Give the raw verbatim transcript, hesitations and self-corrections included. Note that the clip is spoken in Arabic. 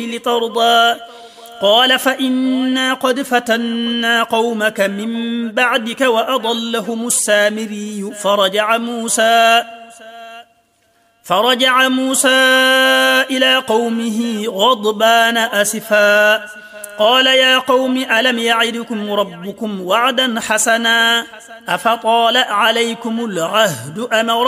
لترضى قال فإنا قد فتنا قومك من بعدك وأضلهم السامري فرجع موسى فرجع موسى إلى قومه غضبان أسفا قال يا قوم ألم يعدكم ربكم وعدا حسنا أفطال عليكم العهد أم